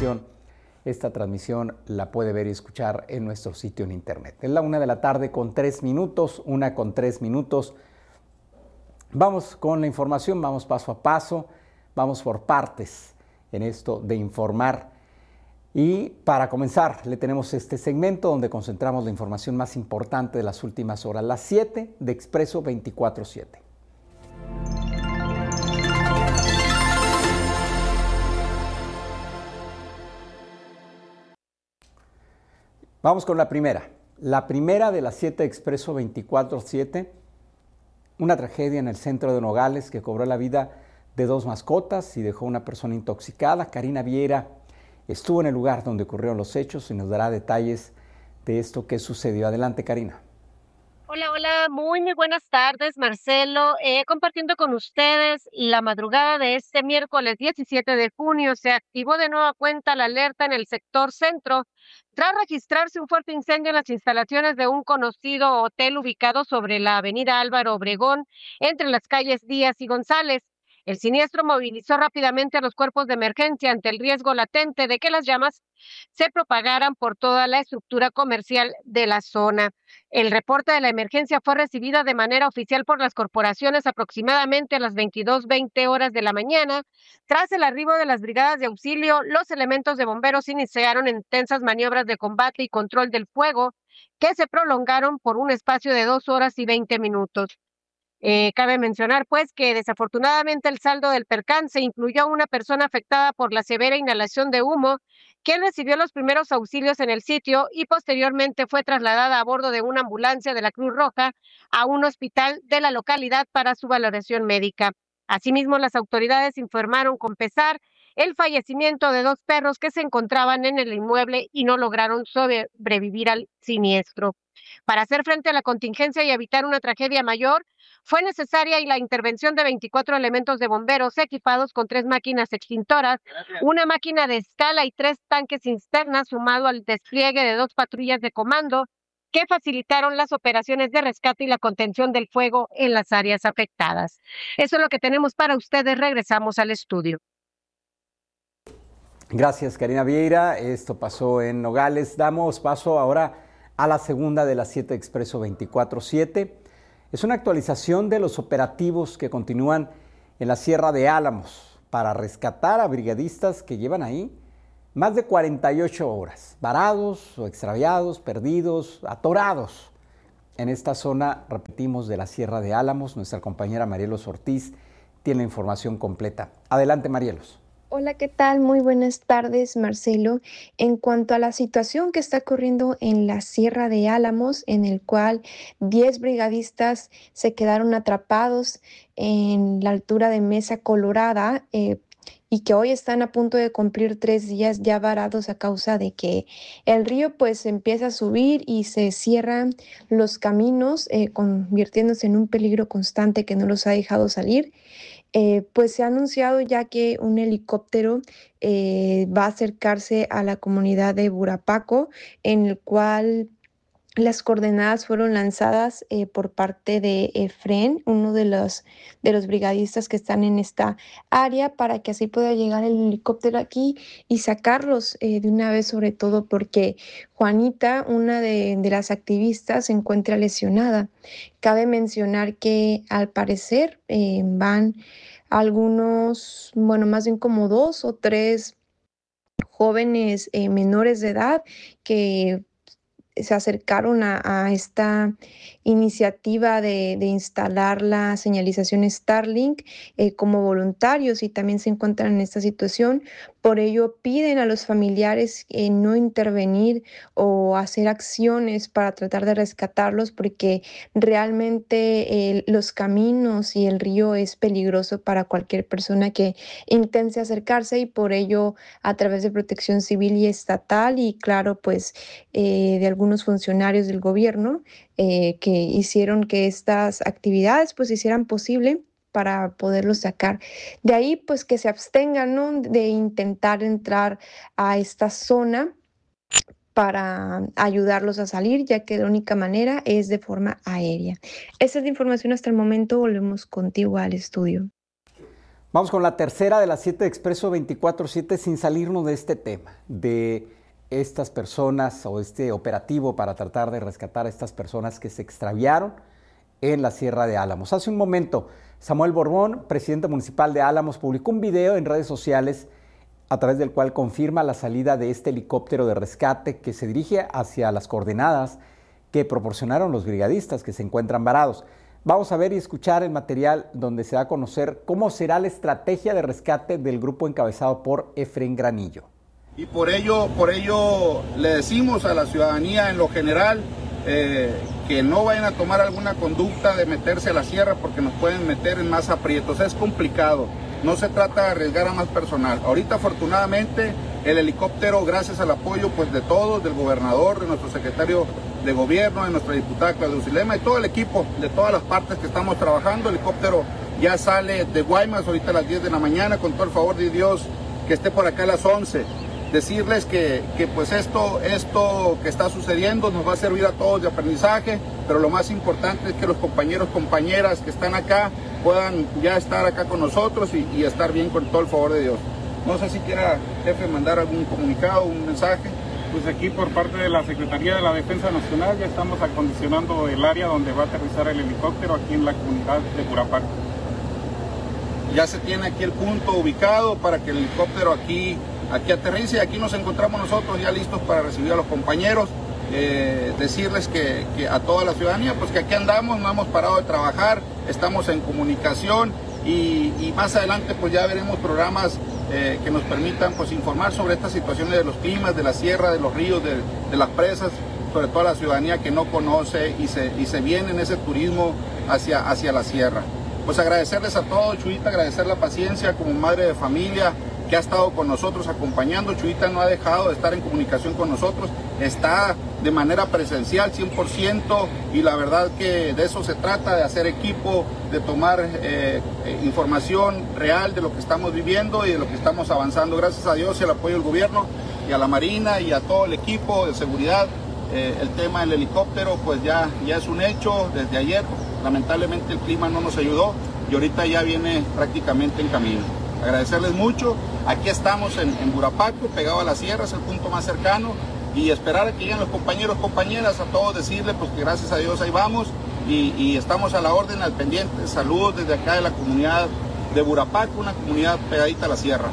televisión, esta transmisión la puede ver y escuchar en nuestro sitio en internet. Es la 1:03 p.m, 1:03 p.m. Vamos con la información, vamos paso a paso, vamos por partes en esto de informar. Y para comenzar, le tenemos este segmento donde concentramos la información más importante de las últimas horas, las 7 de Expreso 24/7. Vamos con la primera de las 7 de Expreso 24/7. Una tragedia en el centro de Nogales que cobró la vida de 2 mascotas y dejó una persona intoxicada. Karina Vieira estuvo en el lugar donde ocurrieron los hechos y nos dará detalles de esto que sucedió. Adelante, Karina. Hola, muy buenas tardes, Marcelo. Compartiendo con ustedes la madrugada de este miércoles 17 de junio, se activó de nueva cuenta la alerta en el sector centro tras registrarse un fuerte incendio en las instalaciones de un conocido hotel ubicado sobre la avenida Álvaro Obregón, entre las calles Díaz y González. El siniestro movilizó rápidamente a los cuerpos de emergencia ante el riesgo latente de que las llamas se propagaran por toda la estructura comercial de la zona. El reporte de la emergencia fue recibida de manera oficial por las corporaciones aproximadamente a las 22:20 horas de la mañana. Tras el arribo de las brigadas de auxilio, los elementos de bomberos iniciaron intensas maniobras de combate y control del fuego que se prolongaron por un espacio de 2 horas y 20 minutos. Cabe mencionar, pues, que desafortunadamente el saldo del percance incluyó a una persona afectada por la severa inhalación de humo, quien recibió los primeros auxilios en el sitio y posteriormente fue trasladada a bordo de una ambulancia de la Cruz Roja a un hospital de la localidad para su valoración médica. Asimismo, las autoridades informaron con pesar el fallecimiento de 2 perros que se encontraban en el inmueble y no lograron sobrevivir al siniestro. Para hacer frente a la contingencia y evitar una tragedia mayor, fue necesaria la intervención de 24 elementos de bomberos equipados con 3 máquinas extintoras, una máquina de escala y 3 tanques cisternas, sumado al despliegue de 2 patrullas de comando que facilitaron las operaciones de rescate y la contención del fuego en las áreas afectadas. Eso es lo que tenemos para ustedes. Regresamos al estudio. Gracias, Karina Vieira. Esto pasó en Nogales. Damos paso ahora a la segunda de las 7 Expreso 24/7. Es una actualización de los operativos que continúan en la Sierra de Álamos para rescatar a brigadistas que llevan ahí más de 48 horas, varados o extraviados, perdidos, atorados. En esta zona, repetimos, de la Sierra de Álamos, nuestra compañera Marielos Ortiz tiene la información completa. Adelante, Marielos. Hola, ¿qué tal? Muy buenas tardes, Marcelo. En cuanto a la situación que está ocurriendo en la Sierra de Álamos, en el cual 10 brigadistas se quedaron atrapados en la altura de Mesa Colorada, y que hoy están a punto de cumplir 3 días ya varados a causa de que el río pues empieza a subir y se cierran los caminos, convirtiéndose en un peligro constante que no los ha dejado salir. Pues se ha anunciado ya que un helicóptero va a acercarse a la comunidad de Burapaco, en el cual las coordenadas fueron lanzadas por parte de Efren, uno de los brigadistas que están en esta área, para que así pueda llegar el helicóptero aquí y sacarlos de una vez, sobre todo porque Juanita, una de las activistas, se encuentra lesionada. Cabe mencionar que al parecer van algunos, bueno, más bien como 2 o 3 jóvenes menores de edad que se acercaron a esta iniciativa de instalar la señalización Starlink como voluntarios, y también se encuentran en esta situación. Por ello piden a los familiares no intervenir o hacer acciones para tratar de rescatarlos, porque realmente los caminos y el río es peligroso para cualquier persona que intente acercarse, y por ello a través de Protección Civil y estatal, y claro, pues de algunos funcionarios del gobierno que hicieron que estas actividades pues hicieran posible para poderlos sacar. De ahí pues que se abstengan, ¿no?, de intentar entrar a esta zona para ayudarlos a salir, ya que la única manera es de forma aérea. Esa es la información hasta el momento. Volvemos contigo al estudio. Vamos con la tercera de las 7 de Expreso 24/7 sin salirnos de este tema, de estas personas o este operativo para tratar de rescatar a estas personas que se extraviaron en la Sierra de Álamos. Hace un momento, Samuel Borbón, presidente municipal de Álamos, publicó un video en redes sociales a través del cual confirma la salida de este helicóptero de rescate que se dirige hacia las coordenadas que proporcionaron los brigadistas que se encuentran varados. Vamos a ver y escuchar el material donde se da a conocer cómo será la estrategia de rescate del grupo encabezado por Efraín Granillo. Y por ello le decimos a la ciudadanía en lo general que no vayan a tomar alguna conducta de meterse a la sierra porque nos pueden meter en más aprietos. Es complicado, no se trata de arriesgar a más personal. Ahorita afortunadamente el helicóptero, gracias al apoyo pues de todos, del gobernador, de nuestro secretario de gobierno, de nuestra diputada Claudia Ucilema y todo el equipo de todas las partes que estamos trabajando. El helicóptero ya sale de Guaymas ahorita a las 10 de la mañana, con todo el favor de Dios que esté por acá a las 11. Decirles que pues esto que está sucediendo nos va a servir a todos de aprendizaje, pero lo más importante es que los compañeros, compañeras que están acá puedan ya estar acá con nosotros y estar bien con todo el favor de Dios. No sé si quiera, jefe, mandar algún comunicado, un mensaje. Pues aquí por parte de la Secretaría de la Defensa Nacional ya estamos acondicionando el área donde va a aterrizar el helicóptero aquí en la comunidad de Burapaco. Ya se tiene aquí el punto ubicado para que el helicóptero aquí aterrice y aquí nos encontramos nosotros ya listos para recibir a los compañeros. Decirles que a toda la ciudadanía pues que aquí andamos, no hemos parado de trabajar, estamos en comunicación y más adelante pues ya veremos programas que nos permitan pues informar sobre estas situaciones de los climas, de la sierra, de los ríos, de las presas, sobre toda la ciudadanía que no conoce y se viene en ese turismo hacia la sierra. Pues agradecerles a todos, Chuyita, agradecer la paciencia como madre de familia que ha estado con nosotros acompañando. Chuyita no ha dejado de estar en comunicación con nosotros, está de manera presencial 100% y la verdad que de eso se trata, de hacer equipo, de tomar información real de lo que estamos viviendo y de lo que estamos avanzando. Gracias a Dios y al apoyo del gobierno y a la Marina y a todo el equipo de seguridad. El tema del helicóptero pues ya es un hecho desde ayer. Lamentablemente el clima no nos ayudó y ahorita ya viene prácticamente en camino. Agradecerles mucho, aquí estamos en Burapaco, pegado a la sierra, es el punto más cercano y esperar a que lleguen los compañeros, compañeras, a todos decirles pues que gracias a Dios ahí vamos y estamos a la orden, al pendiente. Saludos desde acá de la comunidad de Burapaco, una comunidad pegadita a la sierra.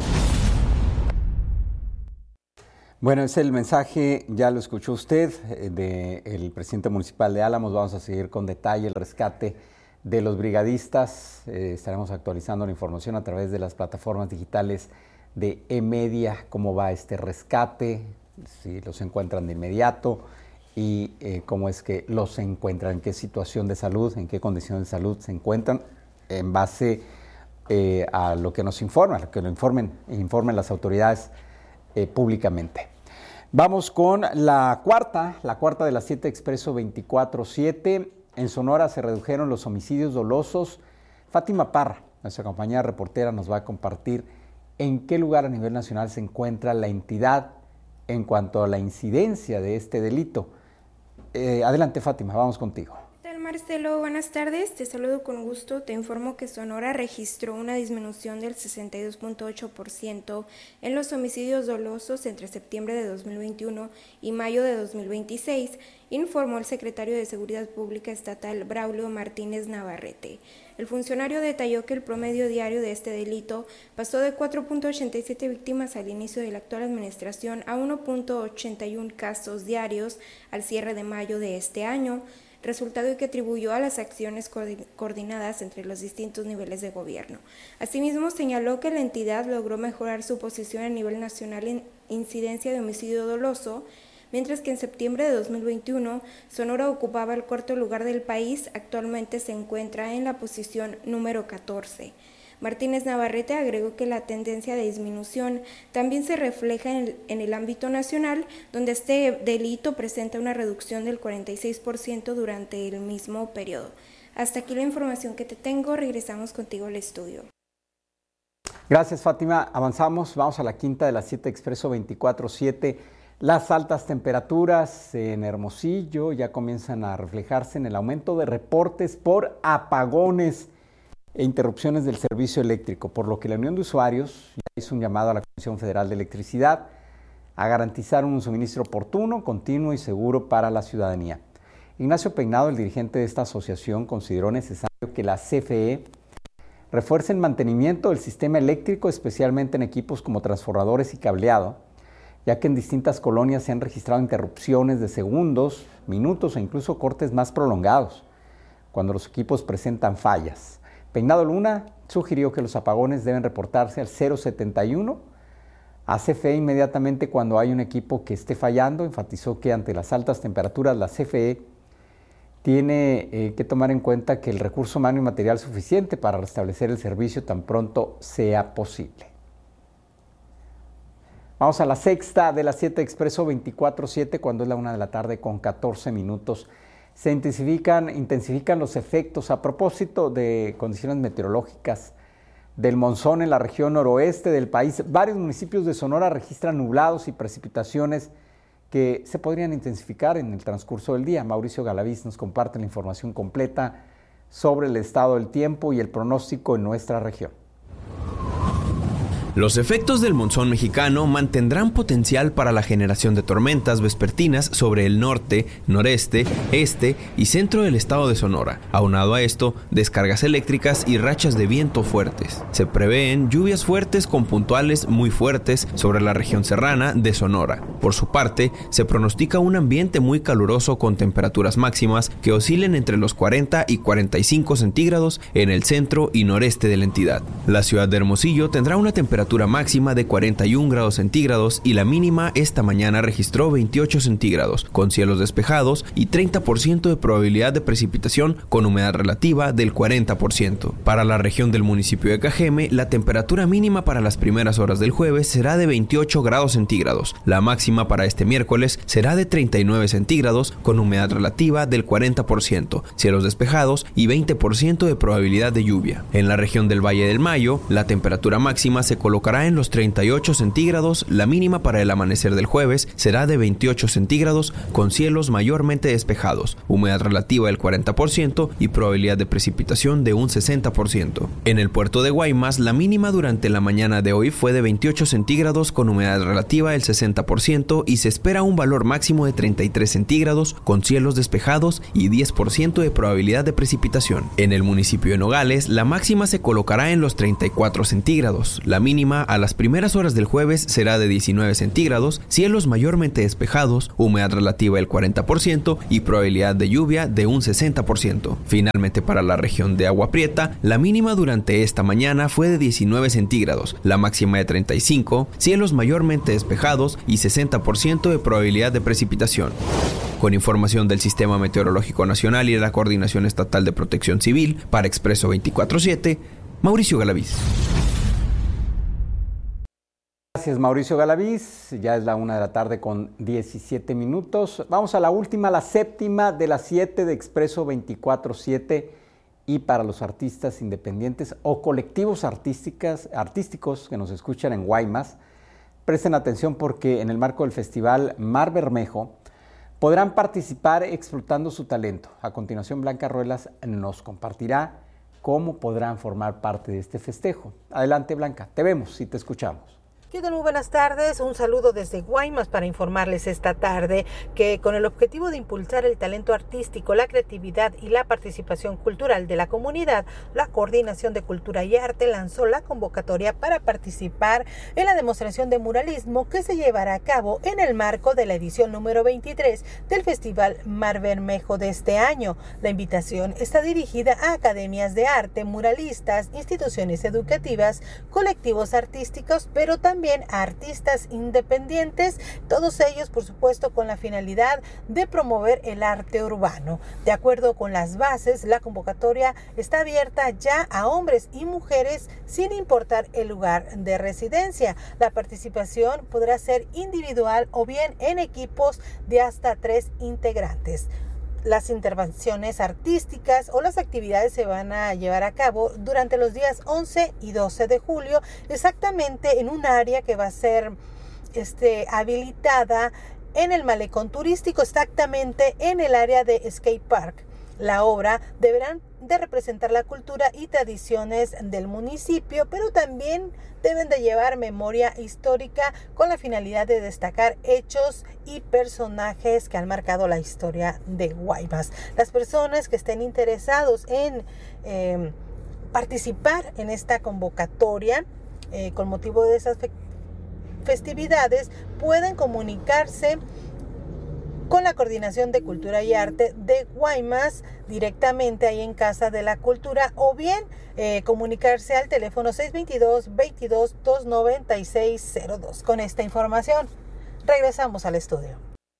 Bueno, es el mensaje, ya lo escuchó usted, del presidente municipal de Álamos. Vamos a seguir con detalle el rescate de los brigadistas. Estaremos actualizando la información a través de las plataformas digitales de eMedia, cómo va este rescate, si los encuentran de inmediato y cómo es que los encuentran, en qué situación de salud, en qué condición de salud se encuentran, en base a lo que nos informan, a lo que lo informen las autoridades públicamente. Vamos con la cuarta de las 7 Expreso 24/7. En Sonora se redujeron los homicidios dolosos. Fátima Parra, nuestra compañera reportera, nos va a compartir en qué lugar a nivel nacional se encuentra la entidad en cuanto a la incidencia de este delito. Adelante, Fátima, vamos contigo. ¿Qué tal, Marcelo? Buenas tardes, te saludo con gusto. Te informo que Sonora registró una disminución del 62.8% en los homicidios dolosos entre septiembre de 2021 y mayo de 2026, informó el secretario de Seguridad Pública Estatal Braulio Martínez Navarrete. El funcionario detalló que el promedio diario de este delito pasó de 4.87 víctimas al inicio de la actual administración a 1.81 casos diarios al cierre de mayo de este año, resultado que atribuyó a las acciones coordinadas entre los distintos niveles de gobierno. Asimismo, señaló que la entidad logró mejorar su posición a nivel nacional en incidencia de homicidio doloso, mientras que en septiembre de 2021 Sonora ocupaba el cuarto lugar del país. Actualmente se encuentra en la posición número 14. Martínez Navarrete agregó que la tendencia de disminución también se refleja en el ámbito nacional, donde este delito presenta una reducción del 46% durante el mismo periodo. Hasta aquí la información que te tengo, regresamos contigo al estudio. Gracias, Fátima. Avanzamos, vamos a la quinta de las 7 Expreso 24/7. Las altas temperaturas en Hermosillo ya comienzan a reflejarse en el aumento de reportes por apagones e interrupciones del servicio eléctrico, por lo que la Unión de Usuarios ya hizo un llamado a la Comisión Federal de Electricidad a garantizar un suministro oportuno, continuo y seguro para la ciudadanía. Ignacio Peinado, el dirigente de esta asociación, consideró necesario que la CFE refuerce el mantenimiento del sistema eléctrico, especialmente en equipos como transformadores y cableado, ya que en distintas colonias se han registrado interrupciones de segundos, minutos e incluso cortes más prolongados, cuando los equipos presentan fallas. Peinado Luna sugirió que los apagones deben reportarse al 071 a CFE inmediatamente cuando hay un equipo que esté fallando. Enfatizó que ante las altas temperaturas la CFE tiene que tomar en cuenta que el recurso humano y material suficiente para restablecer el servicio tan pronto sea posible. Vamos a la sexta de las 7 Expreso 24/7, cuando es la 1 de la tarde con 14 minutos. Se intensifican los efectos a propósito de condiciones meteorológicas del monzón en la región noroeste del país. Varios municipios de Sonora registran nublados y precipitaciones que se podrían intensificar en el transcurso del día. Mauricio Galaviz nos comparte la información completa sobre el estado del tiempo y el pronóstico en nuestra región. Los efectos del monzón mexicano mantendrán potencial para la generación de tormentas vespertinas sobre el norte, noreste, este y centro del estado de Sonora. Aunado a esto, descargas eléctricas y rachas de viento fuertes. Se prevén lluvias fuertes con puntuales muy fuertes sobre la región serrana de Sonora. Por su parte, se pronostica un ambiente muy caluroso con temperaturas máximas que oscilen entre los 40 y 45 centígrados en el centro y noreste de la entidad. La ciudad de Hermosillo tendrá una temperatura máxima de 41 grados centígrados y la mínima esta mañana registró 28 centígrados, con cielos despejados y 30% de probabilidad de precipitación con humedad relativa del 40%. Para la región del municipio de Cajeme, la temperatura mínima para las primeras horas del jueves será de 28 grados centígrados. La máxima para este miércoles será de 39 centígrados con humedad relativa del 40%, cielos despejados y 20% de probabilidad de lluvia. En la región del Valle del Mayo, la temperatura máxima se colocará en los 38 centígrados, la mínima para el amanecer del jueves será de 28 centígrados con cielos mayormente despejados, humedad relativa del 40% y probabilidad de precipitación de un 60%. En el puerto de Guaymas, la mínima durante la mañana de hoy fue de 28 centígrados con humedad relativa del 60% y se espera un valor máximo de 33 centígrados con cielos despejados y 10% de probabilidad de precipitación. En el municipio de Nogales, la máxima se colocará en los 34 centígrados, la mínima a las primeras horas del jueves será de 19 centígrados, cielos mayormente despejados, humedad relativa del 40% y probabilidad de lluvia de un 60%. Finalmente, para la región de Agua Prieta, la mínima durante esta mañana fue de 19 centígrados, la máxima de 35, cielos mayormente despejados y 60% de probabilidad de precipitación. Con información del Sistema Meteorológico Nacional y de la Coordinación Estatal de Protección Civil, para Expreso 24/7, Mauricio Galaviz. Gracias, Mauricio Galaviz. Ya es la 1 de la tarde con 17 minutos. Vamos a la última, la séptima de las 7 de Expreso 24/7. Y para los artistas independientes o colectivos artísticos que nos escuchan en Guaymas, presten atención porque en el marco del festival Mar Bermejo podrán participar explotando su talento. A continuación, Blanca Ruelas nos compartirá cómo podrán formar parte de este festejo. Adelante, Blanca, te vemos y te escuchamos. ¿Qué tal? Muy buenas tardes, un saludo desde Guaymas para informarles esta tarde que con el objetivo de impulsar el talento artístico, la creatividad y la participación cultural de la comunidad, la Coordinación de Cultura y Arte lanzó la convocatoria para participar en la demostración de muralismo que se llevará a cabo en el marco de la edición número 23 del Festival Mar Bermejo de este año. La invitación está dirigida a academias de arte, muralistas, instituciones educativas, colectivos artísticos, pero también a artistas independientes, todos ellos por supuesto con la finalidad de promover el arte urbano. De acuerdo con las bases, la convocatoria está abierta ya a hombres y mujeres sin importar el lugar de residencia. La participación podrá ser individual o bien en equipos de hasta 3 integrantes. Las intervenciones artísticas o las actividades se van a llevar a cabo durante los días 11 y 12 de julio, exactamente en un área que va a ser habilitada en el malecón turístico, exactamente en el área de Skate Park. La obra deberá de representar la cultura y tradiciones del municipio, pero también deben de llevar memoria histórica con la finalidad de destacar hechos y personajes que han marcado la historia de Guaymas. Las personas que estén interesados en participar en esta convocatoria con motivo de esas festividades pueden comunicarse con la Coordinación de Cultura y Arte de Guaymas directamente ahí en Casa de la Cultura, o bien comunicarse al teléfono 622-22-29602. Con esta información regresamos al estudio.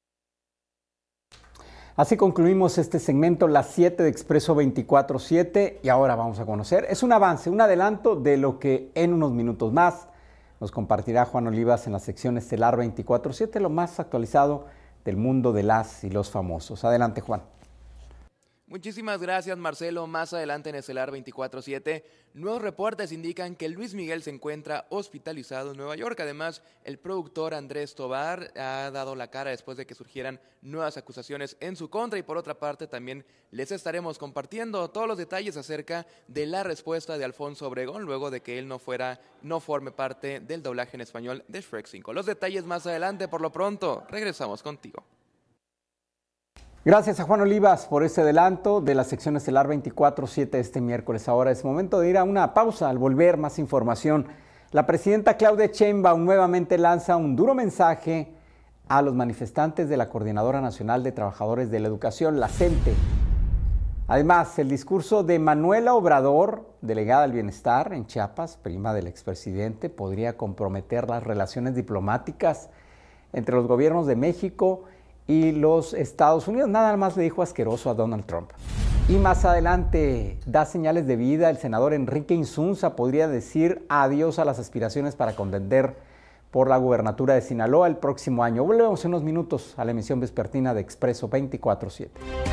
Así concluimos este segmento, las 7 de Expreso 24/7, y ahora vamos a conocer, es un avance, un adelanto de lo que en unos minutos más nos compartirá Juan Olivas en la sección Estelar 24/7, lo más actualizado del mundo de las y los famosos. Adelante, Juan. Muchísimas gracias, Marcelo. Más adelante en Estelar 24/7, nuevos reportes indican que Luis Miguel se encuentra hospitalizado en Nueva York. Además, el productor Andrés Tobar ha dado la cara después de que surgieran nuevas acusaciones en su contra. Y por otra parte, también les estaremos compartiendo todos los detalles acerca de la respuesta de Alfonso Obregón luego de que él no forme parte del doblaje en español de Shrek 5. Los detalles más adelante. Por lo pronto, regresamos contigo. Gracias a Juan Olivas por este adelanto de la sección Estelar 24/7 este miércoles. Ahora es momento de ir a una pausa. Al volver, más información. La presidenta Claudia Sheinbaum nuevamente lanza un duro mensaje a los manifestantes de la Coordinadora Nacional de Trabajadores de la Educación, la CENTE. Además, el discurso de Manuela Obrador, delegada del Bienestar en Chiapas, prima del expresidente, podría comprometer las relaciones diplomáticas entre los gobiernos de México y los Estados Unidos. Nada más le dijo asqueroso a Donald Trump. Y más adelante da señales de vida. El senador Enrique Insunza podría decir adiós a las aspiraciones para contender por la gubernatura de Sinaloa el próximo año. Volvemos en unos minutos a la emisión vespertina de Expreso 24/7.